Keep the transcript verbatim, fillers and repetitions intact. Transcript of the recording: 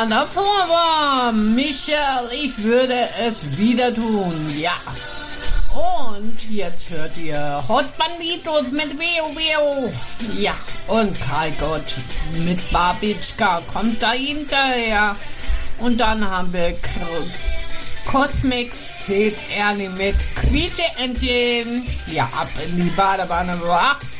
Ja, davor war Michael, ich würde es wieder tun, ja. Und jetzt hört ihr Hot Banditos mit Weo Weo. Ja, und Karl Gott mit Babitschka kommt da hinterher. Und dann haben wir Cosmix Fed Ernie mit Quietscheentchen. Ja, ab in die Badewanne.